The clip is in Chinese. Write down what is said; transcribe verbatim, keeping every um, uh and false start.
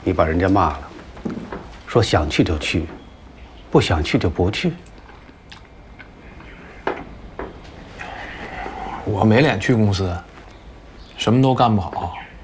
你把人家骂了，说想去就去，不想去就不去。 我没脸去公司，什么都干不好。